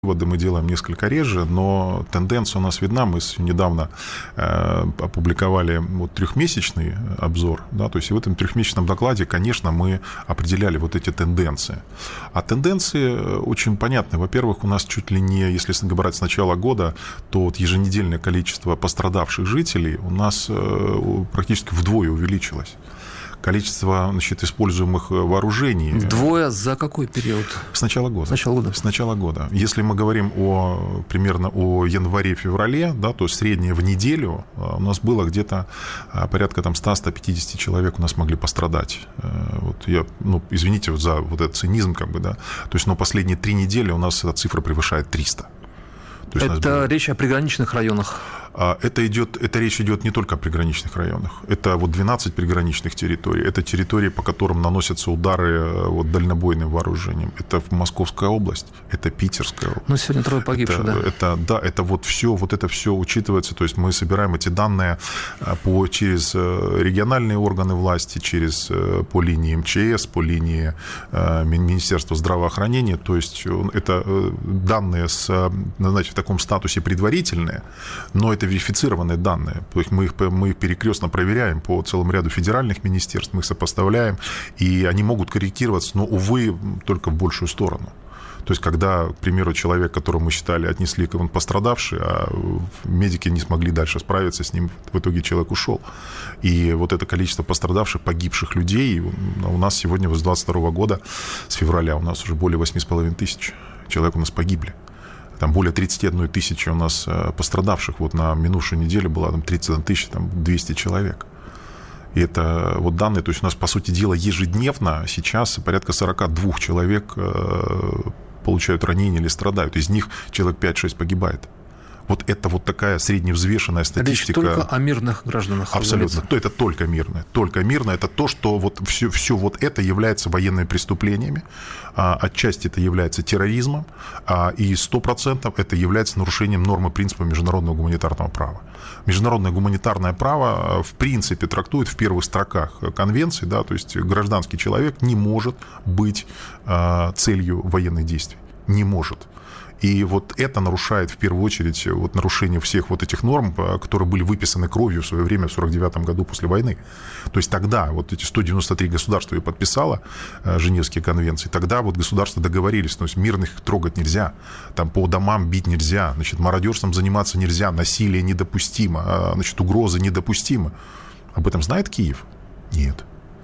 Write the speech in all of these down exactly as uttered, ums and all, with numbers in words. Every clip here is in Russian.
Выводы мы делаем несколько реже, но тенденция у нас видна. Мы недавно э, опубликовали вот трехмесячный обзор, да, то есть в этом трехмесячном докладе, конечно, мы определяли вот эти тенденции. А тенденции очень понятны. Во-первых, у нас чуть ли не, если говорить с начала года, то вот еженедельное количество пострадавших жителей у нас э, практически вдвое увеличилось. Количество, значит, используемых вооружений. Вдвое за какой период? С начала года. С начала года. С начала года. Если мы говорим о, примерно о январе-феврале, да, то среднее в неделю у нас было где-то порядка там сто - сто пятьдесят человек у нас могли пострадать. Вот я, ну, извините за вот этот цинизм, как бы, да. То есть, но последние три недели у нас эта цифра превышает триста. То есть это было... речь о приграничных районах? Это, идет, это речь идет не только о приграничных районах. Это вот двенадцать приграничных территорий. Это территории, по которым наносятся удары вот, дальнобойным вооружением. Это Московская область, это Питерская область. Ну, сегодня трое погибших, это, да. Это, да, это вот все, вот это все учитывается. То есть мы собираем эти данные по, через региональные органы власти, через, по линии эм че эс, по линии Министерства здравоохранения. То есть это данные с, значит, в таком статусе предварительные, но это это верифицированные данные, то есть мы их, мы их перекрестно проверяем по целому ряду федеральных министерств, мы их сопоставляем, и они могут корректироваться, но, увы, только в большую сторону. То есть, когда, к примеру, человек, которого мы считали, отнесли, как он пострадавший, а медики не смогли дальше справиться с ним, в итоге человек ушел. И вот это количество пострадавших, погибших людей у нас сегодня, с две тысячи двадцать второго года, с февраля, у нас уже более восемь с половиной тысяч человек у нас погибли. Там более тридцать одна тысяча у нас пострадавших. Вот на минувшую неделю было там тридцать одна тысяча, там двести человек. И это вот данные, то есть у нас, по сути дела, ежедневно сейчас порядка сорок два человек получают ранения или страдают. Из них человек пять-шесть погибает. Вот это вот такая средневзвешенная статистика. Речь только о мирных гражданах. Абсолютно. То это только мирное. Только мирное. Это то, что вот все, все вот это является военными преступлениями. А, отчасти это является терроризмом. А, и сто процентов это является нарушением нормы принципа международного гуманитарного права. Международное гуманитарное право в принципе трактует в первых строках конвенции, да, то есть гражданский человек не может быть а, целью военных действий. Не может. И вот это нарушает в первую очередь вот нарушение всех вот этих норм, которые были выписаны кровью в свое время в сорок девятом году после войны. То есть тогда вот эти сто девяносто три государства и подписало Женевские конвенции, тогда вот государства договорились, то есть мирных трогать нельзя, там по домам бить нельзя, значит, мародерством заниматься нельзя, насилие недопустимо, значит, угрозы недопустимы. Об этом знает Киев? Нет.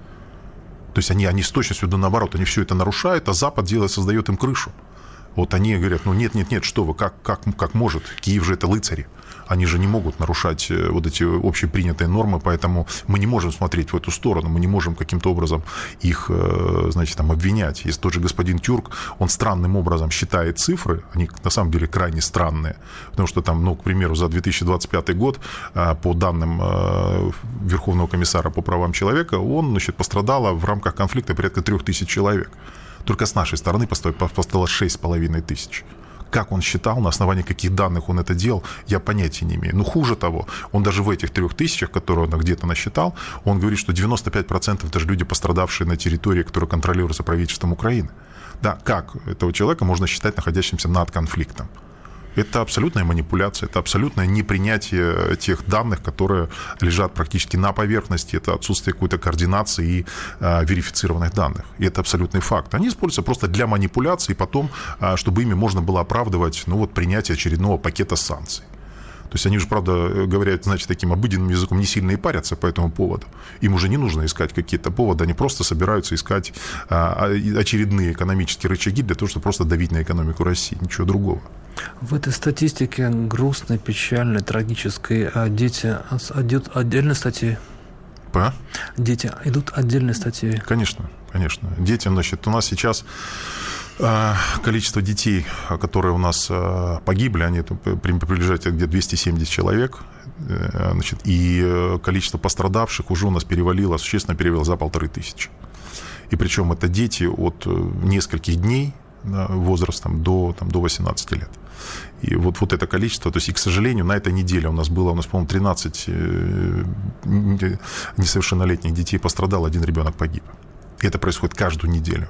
То есть они, они с точностью да наоборот, они все это нарушают, а Запад делает, создает им крышу. Вот они говорят, ну нет, нет, нет, что вы, как, как, как может? Киев же это рыцари. Они же не могут нарушать вот эти общепринятые нормы, поэтому мы не можем смотреть в эту сторону, мы не можем каким-то образом их, значит, там, обвинять. Есть тот же господин Тюрк, он странным образом считает цифры, они на самом деле крайне странные, потому что там, ну, к примеру, за две тысячи двадцать пятый год, по данным Верховного комиссара по правам человека, он, значит, пострадало в рамках конфликта порядка трех тысяч человек. Только с нашей стороны пострадало шесть с половиной тысяч. Как он считал, на основании каких данных он это делал, я понятия не имею. Но хуже того, он даже в этих трех тысячах, которые он где-то насчитал, он говорит, что девяносто пять процентов это же люди, пострадавшие на территории, которая контролируется правительством Украины. Да, как этого человека можно считать находящимся над конфликтом? Это абсолютная манипуляция, это абсолютное непринятие тех данных, которые лежат практически на поверхности, это отсутствие какой-то координации и а, верифицированных данных. И это абсолютный факт. Они используются просто для манипуляции, и потом, а, чтобы ими можно было оправдывать, ну, вот, принятие очередного пакета санкций. То есть они же, правда, говорят, значит, таким обыденным языком, не сильно и парятся по этому поводу. Им уже не нужно искать какие-то поводы, они просто собираются искать а, очередные экономические рычаги для того, чтобы просто давить на экономику России, ничего другого. В этой статистике грустной, печальной, трагической дети идут отдельные статьи? По? Дети идут отдельные статьи? Конечно, конечно. Детям, значит, у нас сейчас количество детей, которые у нас погибли, они приближаются где-то двести семьдесят человек, значит, и количество пострадавших уже у нас перевалило, существенно перевалило за полторы тысячи. И причем это дети от нескольких дней возрастом до, там, до восемнадцати лет. И вот, вот это количество, то есть, и, к сожалению, на этой неделе у нас было, у нас, по-моему, тринадцать несовершеннолетних детей пострадало, один ребенок погиб. И это происходит каждую неделю.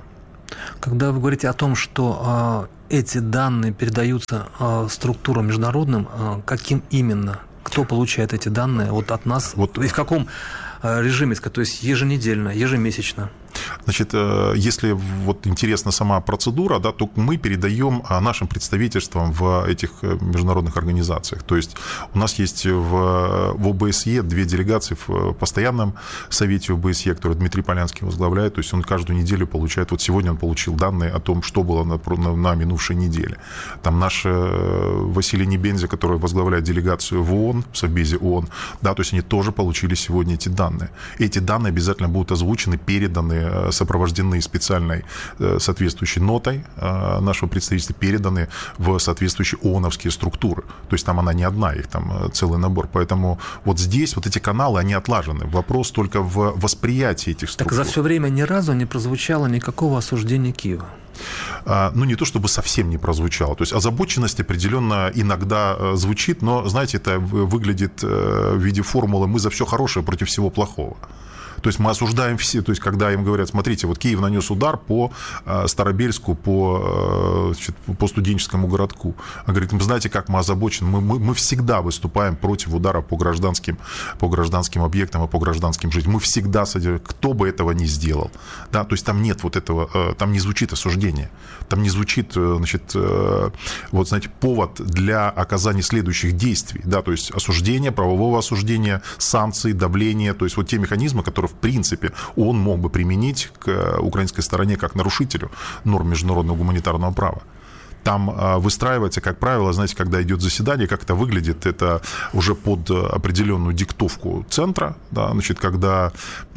Когда вы говорите о том, что эти данные передаются структурам международным, каким именно? Кто получает эти данные вот от нас? Вот. И в каком режиме? То есть еженедельно, ежемесячно? Значит, если вот интересна сама процедура, да, то мы передаем нашим представительствам в этих международных организациях. То есть у нас есть в, в ОБСЕ две делегации в постоянном совете ОБСЕ, который Дмитрий Полянский возглавляет. То есть он каждую неделю получает, вот сегодня он получил данные о том, что было на, на, на минувшей неделе. Там наш Василий Небензя, который возглавляет делегацию в ООН, в Совбезе ООН, да, то есть они тоже получили сегодня эти данные. Эти данные обязательно будут озвучены, переданы, сопровождены специальной соответствующей нотой нашего представительства, переданы в соответствующие ООНовские структуры. То есть там она не одна, их там целый набор. Поэтому вот здесь вот эти каналы, они отлажены. Вопрос только в восприятии этих структур. Так за все время ни разу не прозвучало никакого осуждения Киева? Ну, не то чтобы совсем не прозвучало. То есть озабоченность определенно иногда звучит, но, знаете, это выглядит в виде формулы «мы за все хорошее против всего плохого». То есть мы осуждаем все, то есть когда им говорят, смотрите, вот Киев нанес удар по Старобельску, по, значит, по студенческому городку. Он говорит, вы знаете, как мы озабочены, мы, мы, мы всегда выступаем против удара по гражданским, по гражданским объектам и по гражданским жителям. Мы всегда содержим, кто бы этого ни сделал. Да, то есть там нет вот этого, там не звучит осуждение, там не звучит, значит, вот, знаете, повод для оказания следующих действий. Да, то есть осуждение, правового осуждения, санкций, давления, то есть вот те механизмы, которые в принципе он мог бы применить к украинской стороне как нарушителю норм международного гуманитарного права. Там выстраивается, как правило, знаете, когда идет заседание, как это выглядит, это уже под определенную диктовку центра, да, значит, когда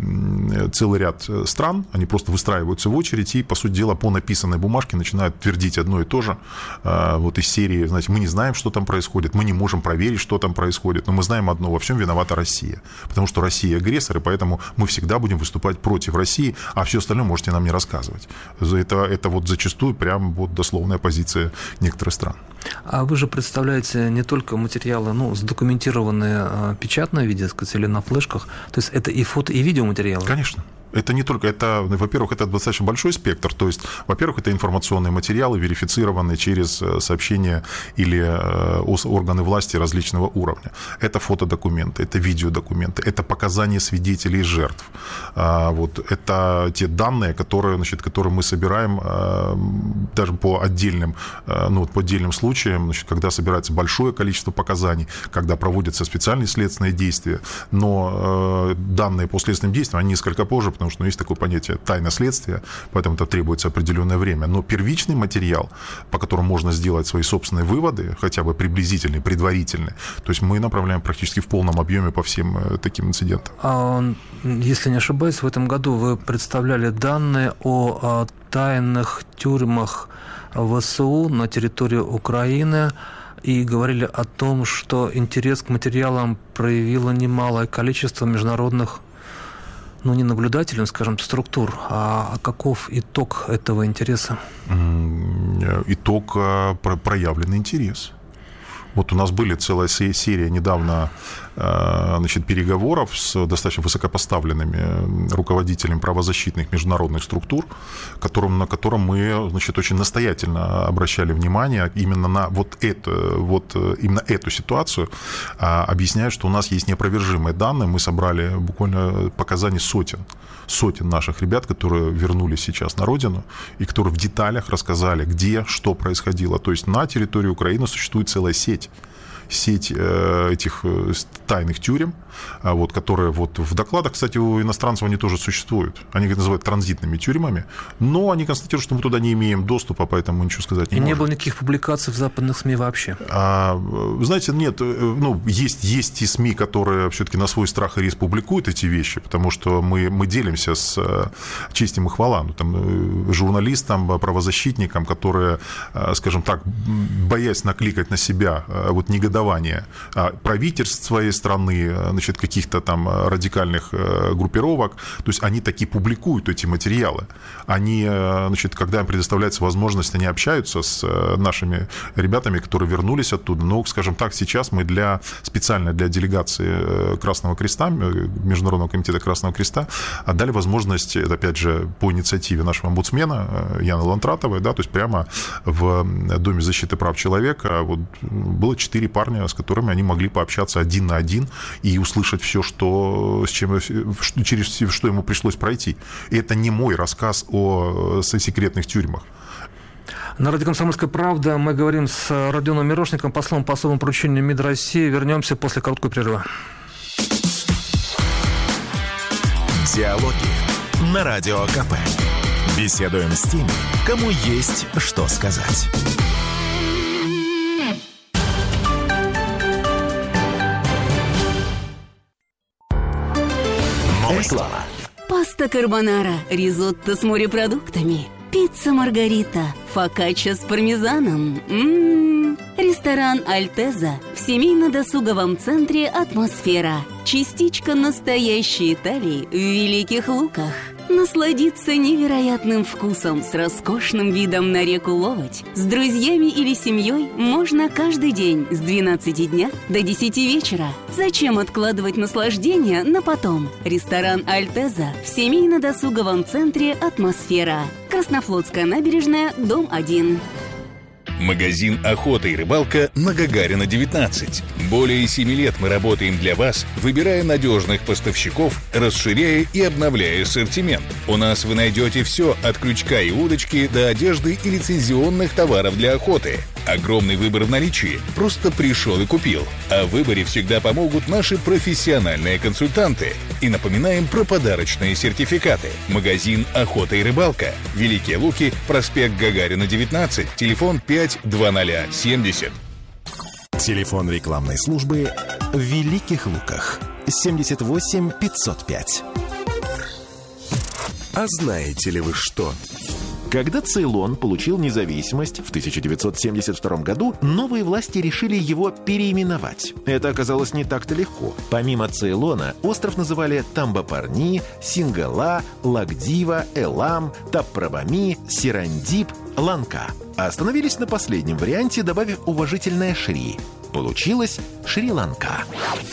целый ряд стран, они просто выстраиваются в очередь и, по сути дела, по написанной бумажке начинают твердить одно и то же. Вот из серии, знаете, мы не знаем, что там происходит, мы не можем проверить, что там происходит, но мы знаем одно, во всем виновата Россия, потому что Россия агрессор, и поэтому мы всегда будем выступать против России, а все остальное можете нам не рассказывать. Это, это вот зачастую прям вот дословная позиция некоторых стран. А вы же представляете не только материалы, ну, задокументированные в печатном виде, так сказать, или на флешках, то есть это и фото, и видеоматериалы? Конечно. Это не только, это, во-первых, это достаточно большой спектр, то есть, во-первых, это информационные материалы, верифицированные через сообщения или органы власти различного уровня. Это фотодокументы, это видеодокументы, это показания свидетелей и жертв. Вот, это те данные, которые, значит, которые мы собираем даже по отдельным, ну, по отдельным случаям, значит, когда собирается большое количество показаний, когда проводятся специальные следственные действия, но данные по следственным действиям, они несколько позже, потому что, ну, есть такое понятие тайна следствия, поэтому это требуется определенное время. Но первичный материал, по которому можно сделать свои собственные выводы, хотя бы приблизительные, предварительные, то есть мы направляем практически в полном объеме по всем таким инцидентам. А, если не ошибаюсь, в этом году вы представляли данные о тайных тюрьмах ВСУ на территории Украины и говорили о том, что интерес к материалам проявило немалое количество международных, ну, не наблюдателей, скажем, структур. А каков итог этого интереса? Итог – проявленный интерес. Вот у нас были целая серия недавно, значит, переговоров с достаточно высокопоставленными руководителями правозащитных международных структур, которым, на котором мы, значит, очень настоятельно обращали внимание именно на вот, это, вот именно эту ситуацию, объясняя, что у нас есть неопровержимые данные. Мы собрали буквально показания сотен, сотен наших ребят, которые вернулись сейчас на родину и которые в деталях рассказали, где, что происходило. То есть на территории Украины существует целая сеть. сеть этих тайных тюрем, вот, которые вот в докладах, кстати, у иностранцев они тоже существуют. Они их называют транзитными тюрьмами, но они констатируют, что мы туда не имеем доступа, поэтому ничего сказать не И можем. не было никаких публикаций в западных СМИ вообще? А, знаете, нет, ну, есть, есть и СМИ, которые все-таки на свой страх и риск публикуют эти вещи, потому что мы, мы делимся с честью и хвала, ну, там, журналистам, правозащитникам, которые, скажем так, боясь накликать на себя вот негодование правительства, страны, значит, каких-то там радикальных группировок. То есть они таки публикуют эти материалы. Они, значит, когда им предоставляется возможность, они общаются с нашими ребятами, которые вернулись оттуда. Но, скажем так, сейчас мы для, специально для делегации Красного Креста, Международного комитета Красного Креста, отдали возможность, это, опять же, по инициативе нашего омбудсмена Яны Лантратовой, да, то есть прямо в Доме защиты прав человека вот, было четыре парня, с которыми они могли пообщаться один на один и услышать все, что, с чем, через что ему пришлось пройти. И это не мой рассказ о секретных тюрьмах. На радио «Комсомольская правда» мы говорим с Родионом Мирошником, послом по особому поручению МИД России. Вернемся после короткого перерыва. Диалоги на Радио КП. Беседуем с теми, кому есть что сказать. Реклама. Паста карбонара, ризотто с морепродуктами, пицца маргарита, фокачча с пармезаном. М-м-м. Ресторан «Альтеза» в семейно-досуговом центре «Атмосфера». Частичка настоящей Италии в Великих Луках. Насладиться невероятным вкусом с роскошным видом на реку Ловоть с друзьями или семьей можно каждый день с двенадцати дня до десяти вечера. Зачем откладывать наслаждение на потом? Ресторан «Альтеза» в семейно-досуговом центре «Атмосфера». Краснофлотская набережная, дом один. Магазин «Охота и рыбалка» на Гагарина, девятнадцать. Более семи лет мы работаем для вас, выбирая надежных поставщиков, расширяя и обновляя ассортимент. У нас вы найдете все от крючка и удочки до одежды и лицензионных товаров для охоты. Огромный выбор в наличии. Просто пришел и купил. О выборе всегда помогут наши профессиональные консультанты. И напоминаем про подарочные сертификаты. Магазин «Охота и рыбалка». Великие Луки, проспект Гагарина, девятнадцать. Телефон пять двадцать семьдесят. Телефон рекламной службы в Великих Луках. семьдесят восемь пятьсот пять. А знаете ли вы что? Когда Цейлон получил независимость в тысяча девятьсот семьдесят втором году, новые власти решили его переименовать. Это оказалось не так-то легко. Помимо Цейлона, остров называли Тамбапарни, Сингала, Лакдива, Элам, Таппрабами, Сирандип, Ланка. А остановились на последнем варианте, добавив уважительное «Шри». Получилось Шри-Ланка.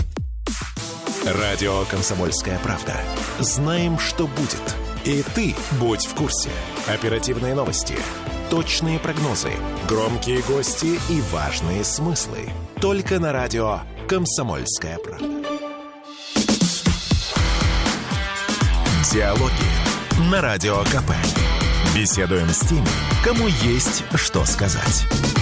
Радио «Комсомольская правда». Знаем, что будет. И ты будь в курсе. Оперативные новости, точные прогнозы, громкие гости и важные смыслы. Только на радио «Комсомольская правда». Диалоги на Радио КП. Беседуем с теми, кому есть что сказать.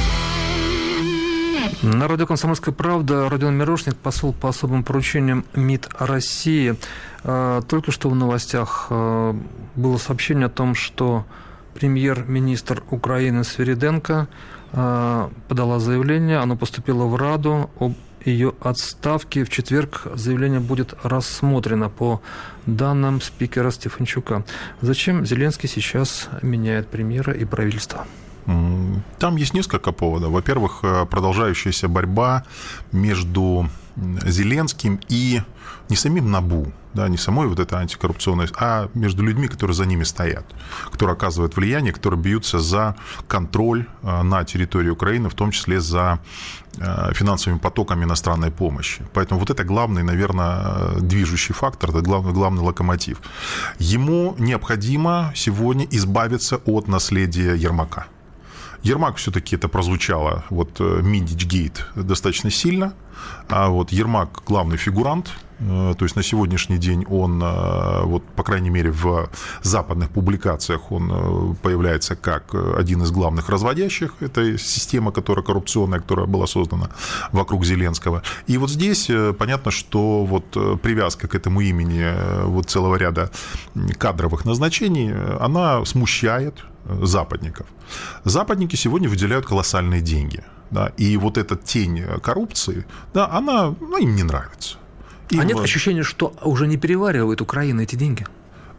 На радио «Комсомольская правда» Родион Мирошник, посол по особым поручениям МИД России. Только что в новостях было сообщение о том, что премьер-министр Украины Свириденко подала заявление, оно поступило в Раду об ее отставке. В четверг заявление будет рассмотрено по данным спикера Стефанчука. Зачем Зеленский сейчас меняет премьера и правительство? Там есть несколько поводов. Во-первых, продолжающаяся борьба между Зеленским и не самим НАБУ, да, не самой вот этой антикоррупционной, а между людьми, которые за ними стоят, которые оказывают влияние, которые бьются за контроль на территории Украины, в том числе за финансовыми потоками иностранной помощи. Поэтому вот это главный, наверное, движущий фактор, это главный, главный локомотив. Ему необходимо сегодня избавиться от наследия Ермака. Ермак все-таки это прозвучало, вот Миндичгейт достаточно сильно, а вот Ермак главный фигурант, то есть на сегодняшний день он, вот, по крайней мере, в западных публикациях он появляется как один из главных разводящих, это система, которая коррупционная, которая была создана вокруг Зеленского. И вот здесь понятно, что вот привязка к этому имени вот целого ряда кадровых назначений, она смущает западников. Западники сегодня выделяют колоссальные деньги, да, и вот эта тень коррупции, да, она, ну, им не нравится. Им... А нет ощущения, что уже не переваривает Украина эти деньги?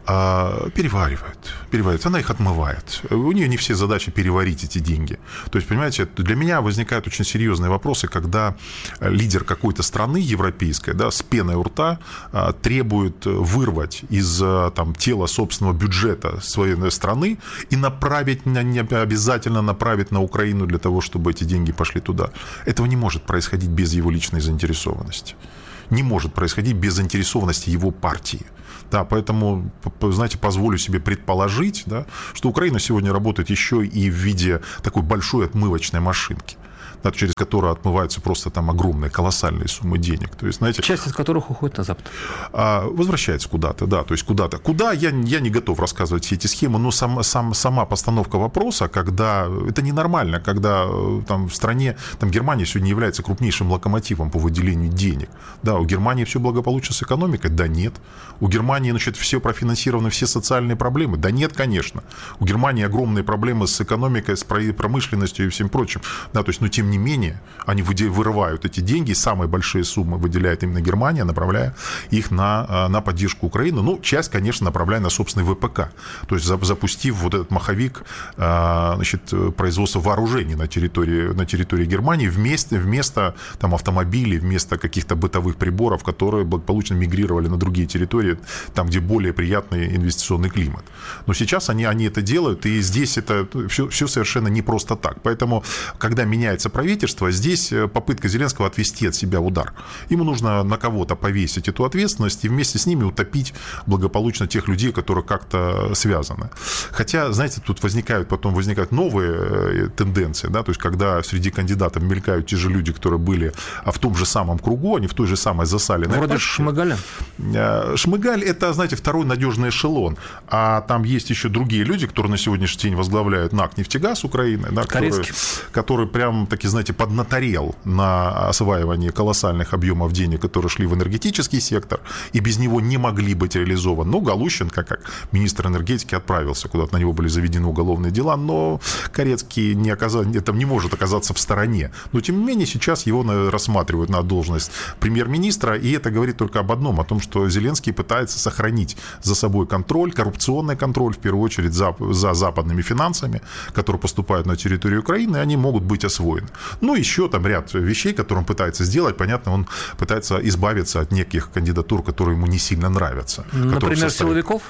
переваривает. переваривает. Она их отмывает. У нее не все задачи переварить эти деньги. То есть, понимаете, для меня возникают очень серьезные вопросы, когда лидер какой-то страны европейской, да, с пеной у рта требует вырвать из там, тела собственного бюджета своей страны и направить, не обязательно направить на Украину для того, чтобы эти деньги пошли туда. Этого не может происходить без его личной заинтересованности. Не может происходить без заинтересованности его партии. Да, поэтому, знаете, позволю себе предположить, да, что Украина сегодня работает еще и в виде такой большой отмывочной машинки, да, через которую отмываются просто там огромные, колоссальные суммы денег. То есть, знаете, часть из которых уходит на Запад. Возвращается куда-то, да, то есть куда-то. Куда, я, я не готов рассказывать все эти схемы, но сам, сам, сама постановка вопроса, когда это ненормально, когда там в стране, там Германия сегодня является крупнейшим локомотивом по выделению денег. Да, у Германии все благополучно с экономикой? Да нет. У Германии, значит, все профинансированы, все социальные проблемы? Да нет, конечно. У Германии огромные проблемы с экономикой, с промышленностью и всем прочим. Да, то есть, но тем не менее, они вырывают эти деньги, самые большие суммы выделяет именно Германия, направляя их на, на поддержку Украины. Ну, часть, конечно, направляя на собственный ВПК. То есть, запустив вот этот маховик, значит, производства вооружений на территории, на территории Германии вместо, вместо там, автомобилей, вместо каких-то бытовых приборов, которые благополучно мигрировали на другие территории, там, где более приятный инвестиционный климат. Но сейчас они, они это делают, и здесь это все, все совершенно не просто так. Поэтому, когда меняется правительство, здесь попытка Зеленского отвести от себя удар. Ему нужно на кого-то повесить эту ответственность и вместе с ними утопить благополучно тех людей, которые как-то связаны. Хотя, знаете, тут возникают потом возникают новые тенденции, да, то есть когда среди кандидатов мелькают те же люди, которые были в том же самом кругу, они в той же самой засаленной вроде пачке. Шмыгаля. Шмыгаль — это, знаете, второй надежный эшелон. А там есть еще другие люди, которые на сегодняшний день возглавляют НАК «Нефтегаз» Украины, да, который, который прям таки, знаете, поднаторел на осваивание колоссальных объемов денег, которые шли в энергетический сектор, и без него не могли быть реализованы. Ну, Галущенко, как министр энергетики, отправился куда-то, на него были заведены уголовные дела, но Корецкий не, оказал, там не может оказаться в стороне. Но, тем не менее, сейчас его рассматривают на должность премьер-министра, и это говорит только об одном, о том, что Зеленский пытается сохранить за собой контроль, коррупционный контроль, в первую очередь, за, за западными финансами, которые поступают на территорию Украины, и они могут быть освоены. Ну, еще там ряд вещей, которые он пытается сделать. Понятно, он пытается избавиться от неких кандидатур, которые ему не сильно нравятся. Например, силовиков?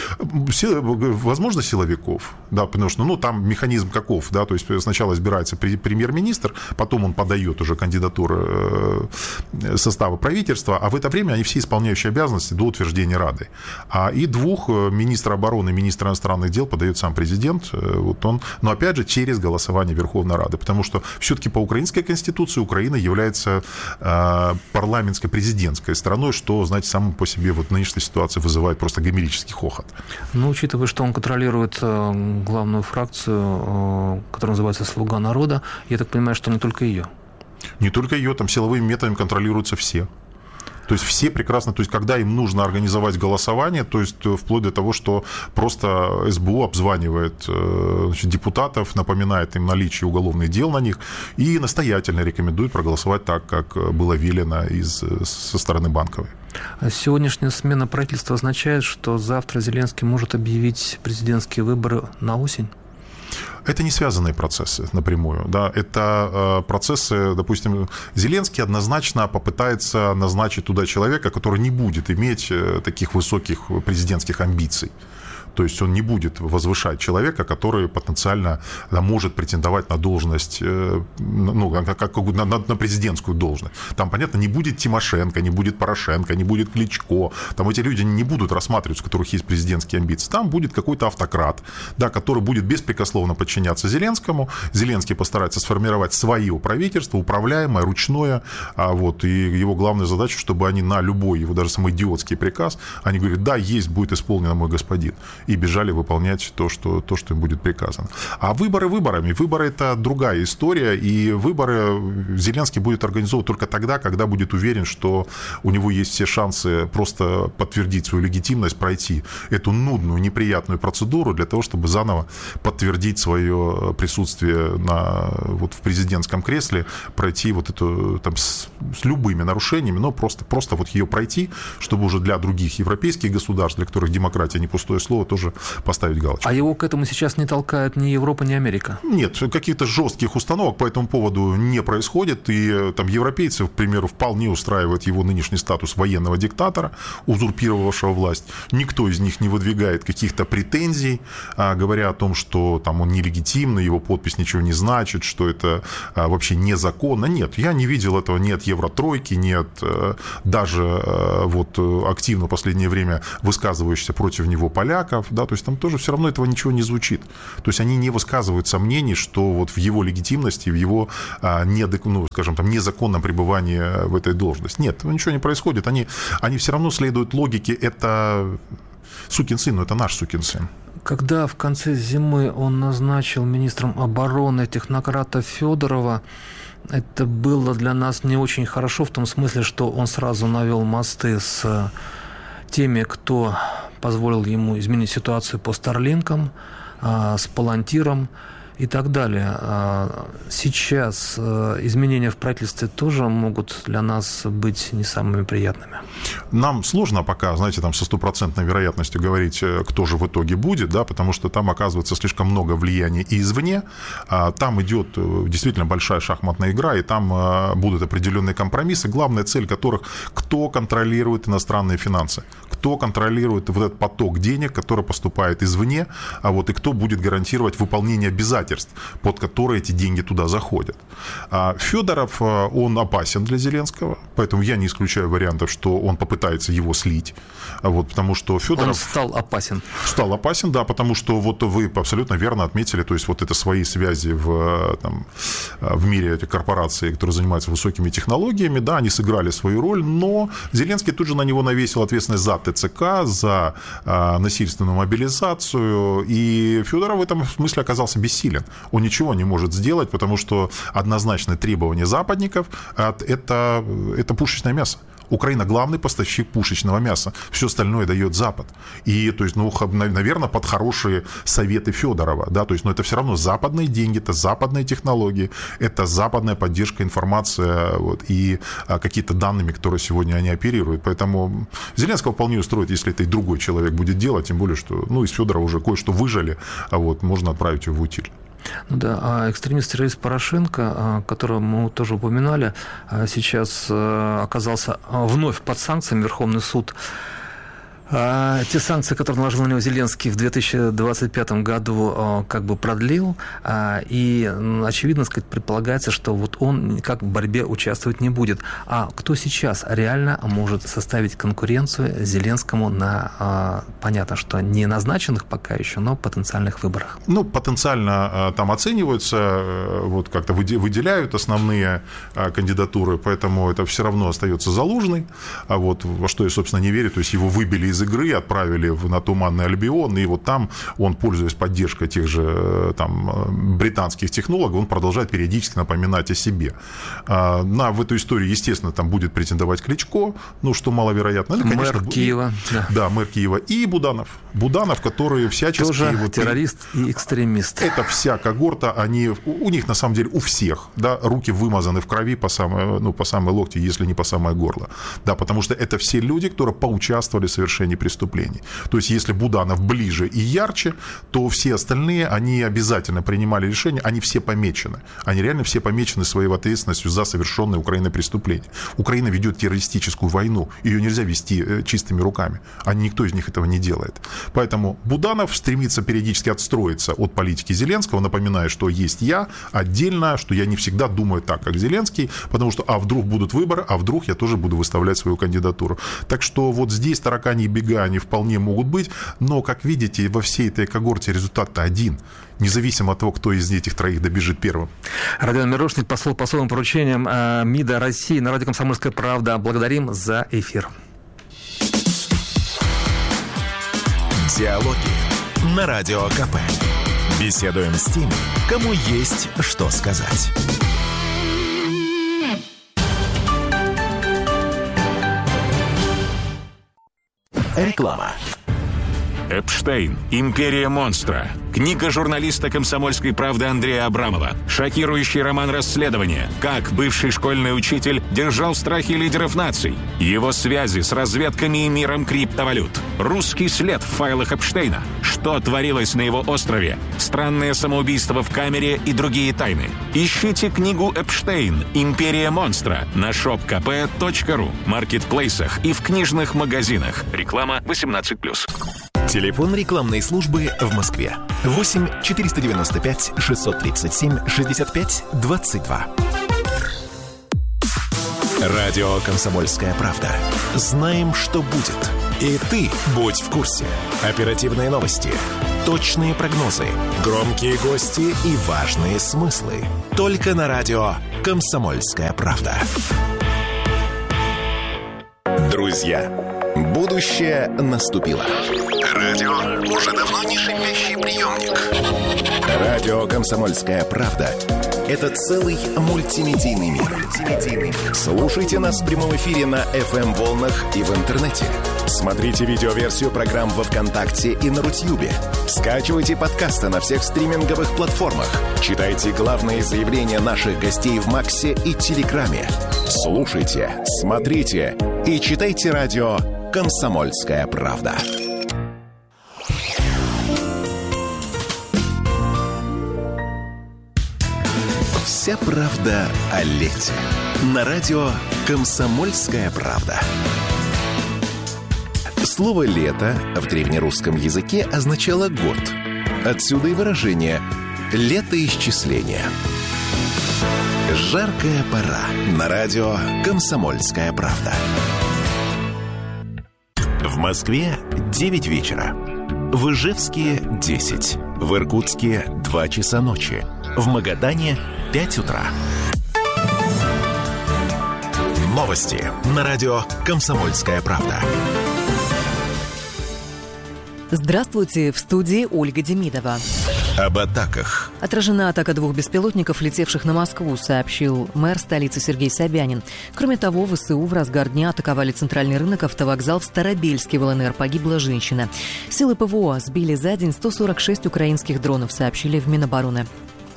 Возможно, силовиков, да, потому что, ну, там механизм каков, да, то есть сначала избирается премьер-министр, потом он подает уже кандидатуру состава правительства, а в это время они все исполняющие обязанности до утверждения Рады. А и двух, министра обороны и министра иностранных дел, подает сам президент, вот он, но опять же через голосование Верховной Рады, потому что все-таки по украинской конституции Украина является э, парламентско-президентской страной, что, знаете, само по себе вот в нынешней ситуации вызывает просто гомерический хохот. Ну, учитывая, что он контролирует э, главную фракцию, э, которая называется «Слуга народа», я так понимаю, что не только ее. Не только ее, там силовыми методами контролируются все. То есть все прекрасно, то есть когда им нужно организовать голосование, то есть вплоть до того, что просто СБУ обзванивает, значит, депутатов, напоминает им наличие уголовных дел на них и настоятельно рекомендует проголосовать так, как было велено из, со стороны Банковой. Сегодняшняя смена правительства означает, что завтра Зеленский может объявить президентские выборы на осень? Это не связанные процессы напрямую. Да? Это процессы, допустим, Зеленский однозначно попытается назначить туда человека, который не будет иметь таких высоких президентских амбиций. То есть он не будет возвышать человека, который потенциально да, может претендовать на должность, ну, как, как, на, на президентскую должность. Там, понятно, не будет Тимошенко, не будет Порошенко, не будет Кличко. Там эти люди не будут рассматриваться, у которых есть президентские амбиции. Там будет какой-то автократ, да, который будет беспрекословно подчиняться Зеленскому. Зеленский постарается сформировать свое правительство, управляемое, ручное. А вот, и его главная задача, чтобы они на любой, его даже самый идиотский приказ, они говорят, да, есть, будет исполнено, мой господин. и бежали выполнять то, что, то, что им будет приказано. А выборы выборами. Выборы – это другая история, и выборы Зеленский будет организовывать только тогда, когда будет уверен, что у него есть все шансы просто подтвердить свою легитимность, пройти эту нудную, неприятную процедуру для того, чтобы заново подтвердить свое присутствие на, вот, в президентском кресле, пройти вот эту там, с, с любыми нарушениями, но просто, просто вот ее пройти, чтобы уже для других европейских государств, для которых демократия не пустое слово, тоже поставить галочку. А его к этому сейчас не толкает ни Европа, ни Америка? Нет, каких-то жестких установок по этому поводу не происходит, и там европейцы, к примеру, вполне устраивает его нынешний статус военного диктатора, узурпировавшего власть. Никто из них не выдвигает каких-то претензий, говоря о том, что там он нелегитимный, его подпись ничего не значит, что это вообще незаконно. Нет, я не видел этого ни от Евротройки, ни от даже вот активно в последнее время высказывающихся против него поляков, да, то есть там тоже все равно этого ничего не звучит. То есть они не высказывают сомнений, что вот в его легитимности, в его недок, ну, скажем, там, незаконном пребывании в этой должности. Нет, ничего не происходит. Они, они все равно следуют логике. Это сукин сын, но это наш сукин сын. Когда в конце зимы он назначил министром обороны технократа Федорова, это было для нас не очень хорошо в том смысле, что он сразу навел мосты с теми, кто позволил ему изменить ситуацию по Старлинкам, с Палантиром и так далее. Сейчас изменения в правительстве тоже могут для нас быть не самыми приятными. Нам сложно пока, знаете, там со стопроцентной вероятностью говорить, кто же в итоге будет, да, потому что там оказывается слишком много влияния и извне. Там идет действительно большая шахматная игра, и там будут определенные компромиссы, главная цель которых – кто контролирует иностранные финансы, кто контролирует вот этот поток денег, который поступает извне, а вот и кто будет гарантировать выполнение обязательств, под которые эти деньги туда заходят. Федоров, он опасен для Зеленского, поэтому я не исключаю вариантов, что он попытается его слить, вот, потому что Федоров... Он стал опасен. Стал опасен, да, потому что вот вы абсолютно верно отметили, то есть вот это свои связи в, там, в мире этих корпораций, которые занимаются высокими технологиями, да, они сыграли свою роль, но Зеленский тут же на него навесил ответственность за ТЦК, за а, насильственную мобилизацию, и Федоров в этом смысле оказался бессилен. Он ничего не может сделать, потому что однозначное требование западников – это, это пушечное мясо. Украина главный поставщик пушечного мяса. Все остальное дает Запад. И, то есть, ну, наверное, под хорошие советы Федорова. Да? То есть, но это все равно западные деньги, это западные технологии, это западная поддержка, информация вот, и а, какие-то данными, которые сегодня они оперируют. Поэтому Зеленского вполне устроит, если это и другой человек будет делать. Тем более, что ну, из Федорова уже кое-что выжали, а вот можно отправить его в утиль. Ну да, а экстремист-террорист Порошенко, которого мы тоже упоминали, сейчас оказался вновь под санкциями. Верховный суд А, те санкции, которые наложил на него Зеленский в две тысячи двадцать пятом году, как бы продлил, а, и, очевидно, сказать, предполагается, что вот он никак в борьбе участвовать не будет. А кто сейчас реально может составить конкуренцию Зеленскому на, а, понятно, что не назначенных пока еще, но потенциальных выборах? Ну, потенциально там оцениваются, вот как-то выделяют основные кандидатуры, поэтому это все равно остается Залужный, а вот во что я, собственно, не верю, то есть его выбили из игры, отправили на Туманный Альбион, и вот там он, пользуясь поддержкой тех же там, британских технологов, он продолжает периодически напоминать о себе. На, в эту историю, естественно, там будет претендовать Кличко, ну, что маловероятно. Ну, конечно, мэр Киева. Да. да, мэр Киева. И Буданов. Буданов, который всячески... Тоже вот, террорист и экстремист. Это вся когорта, они, у них, на самом деле, у всех, да, руки вымазаны в крови по самой, ну, по самой локти, если не по самое горло. Да, потому что это все люди, которые поучаствовали в совершении преступлений. То есть, если Буданов ближе и ярче, то все остальные, они обязательно принимали решения, они все помечены. Они реально все помечены своей ответственностью за совершенные Украиной преступления. Украина ведет террористическую войну, ее нельзя вести чистыми руками, а никто из них этого не делает. Поэтому Буданов стремится периодически отстроиться от политики Зеленского, напоминая, что есть я отдельно, что я не всегда думаю так, как Зеленский, потому что, а вдруг будут выборы, а вдруг я тоже буду выставлять свою кандидатуру. Так что вот здесь таракани бега, они вполне могут быть, но, как видите, во всей этой когорте результат-то один, независимо от того, кто из этих троих добежит первым. Родион Мирошник, посол по особым поручениям МИДа России на радио «Комсомольская правда». Благодарим за эфир. Диалоги на Радио КП. Беседуем с теми, кому есть что сказать. Реклама. Эпштейн. Империя монстра. Книга журналиста «Комсомольской правды» Андрея Абрамова. Шокирующий роман расследования. Как бывший школьный учитель держал в страхе лидеров наций. Его связи с разведками и миром криптовалют. Русский след в файлах Эпштейна. Что творилось на его острове. Странное самоубийство в камере и другие тайны. Ищите книгу «Эпштейн. Империя монстра» на шоп ка пэ точка ру, маркетплейсах и в книжных магазинах. Реклама восемнадцать плюс. Телефон рекламной службы в Москве. восемь четыреста девяносто пять шестьсот тридцать семь шестьдесят пять двадцать два. Радио «Комсомольская правда». Знаем, что будет. И ты будь в курсе. Оперативные новости, точные прогнозы, громкие гости и важные смыслы. Только на радио «Комсомольская правда». Друзья, будущее наступило. Радио уже давно не шипящий приемник. Радио «Комсомольская правда» — это целый мультимедийный мир. Слушайте нас в прямом эфире на эф эм-волнах и в интернете. Смотрите видеоверсию программ во ВКонтакте и на Рутьюбе. Скачивайте подкасты на всех стриминговых платформах. Читайте главные заявления наших гостей в Максе и Телеграме. Слушайте, смотрите и читайте радио «Комсомольская правда». Вся правда о лете. На радио «Комсомольская правда». Слово «лето» в древнерусском языке означало «год». Отсюда и выражение «летоисчисление». Жаркая пора. На радио «Комсомольская правда». В Москве девять вечера. В Ижевске десять. В Иркутске два часа ночи. В Магадане пять утра. Новости на радио «Комсомольская правда». Здравствуйте, в студии Ольга Демидова. Об атаках. Отражена атака двух беспилотников, летевших на Москву, сообщил мэр столицы Сергей Собянин. Кроме того, ВСУ в разгар дня атаковали центральный рынок, автовокзал в Старобельске. В ЛНР погибла женщина. Силы ПВО сбили за день сто сорок шесть украинских дронов, сообщили в Минобороны.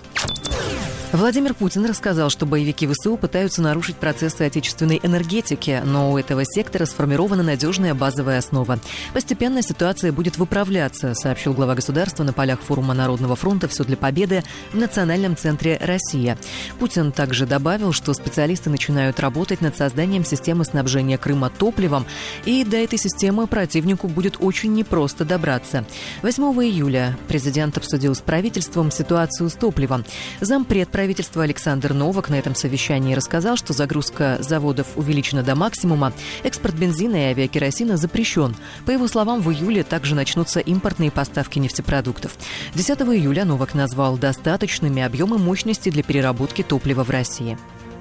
Владимир Путин рассказал, что боевики ВСУ пытаются нарушить процессы отечественной энергетики, но у этого сектора сформирована надежная базовая основа. Постепенно ситуация будет выправляться, сообщил глава государства на полях форума Народного фронта «Все для победы» в Национальном центре «Россия». Путин также добавил, что специалисты начинают работать над созданием системы снабжения Крыма топливом, и до этой системы противнику будет очень непросто добраться. восьмого июля президент обсудил с правительством ситуацию с топливом. Зампред правительства Александр Новак на этом совещании рассказал, что загрузка заводов увеличена до максимума, экспорт бензина и авиакеросина запрещен. По его словам, в июле также начнутся импортные поставки нефтепродуктов. десятого июля Новак назвал достаточными объемы мощности для переработки топлива в России.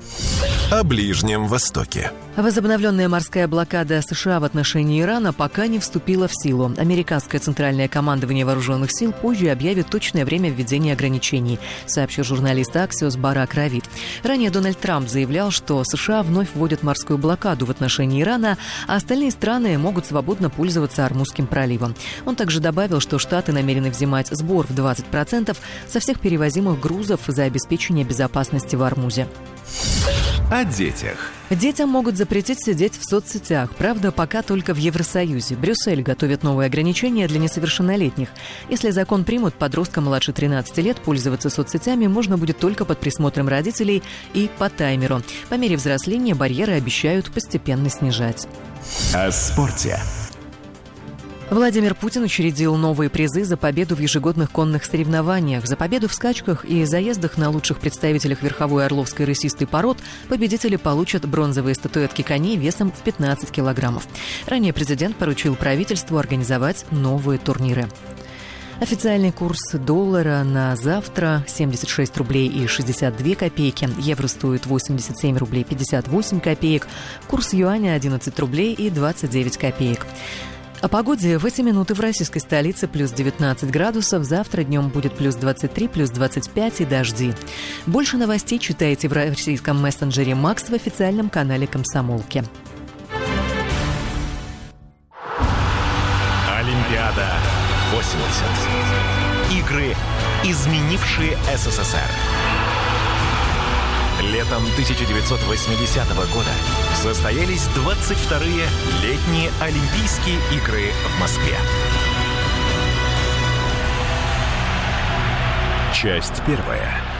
О Ближнем Востоке. Возобновленная морская блокада США в отношении Ирана пока не вступила в силу. Американское центральное командование вооруженных сил позже объявит точное время введения ограничений, сообщил журналист Axios Барак Равид. Ранее Дональд Трамп заявлял, что США вновь вводят морскую блокаду в отношении Ирана, а остальные страны могут свободно пользоваться Ормузским проливом. Он также добавил, что Штаты намерены взимать сбор в двадцать процентов со всех перевозимых грузов за обеспечение безопасности в Ормузе. О детях. Детям могут запретить сидеть в соцсетях. Правда, пока только в Евросоюзе. Брюссель готовит новые ограничения для несовершеннолетних. Если закон примут, подросткам младше тринадцати лет пользоваться соцсетями можно будет только под присмотром родителей и по таймеру. По мере взросления барьеры обещают постепенно снижать. О спорте. Владимир Путин учредил новые призы за победу в ежегодных конных соревнованиях. За победу в скачках и заездах на лучших представителях верховой орловской рысистой пород победители получат бронзовые статуэтки коней весом в пятнадцать килограммов. Ранее президент поручил правительству организовать новые турниры. Официальный курс доллара на завтра семьдесят шесть рублей и шестьдесят две копейки. Евро стоит восемьдесят семь рублей пятьдесят восемь копеек. Курс юаня одиннадцать рублей и двадцать девять копеек. О погоде в эти минуты в российской столице плюс девятнадцать градусов, завтра днем будет плюс двадцать три, плюс двадцать пять и дожди. Больше новостей читайте в российском мессенджере «Макс» в официальном канале «Комсомолки». Олимпиада восемьдесят. Игры, изменившие СССР. Летом тысяча девятьсот восьмидесятого года состоялись двадцать вторые летние Олимпийские игры в Москве. Часть первая.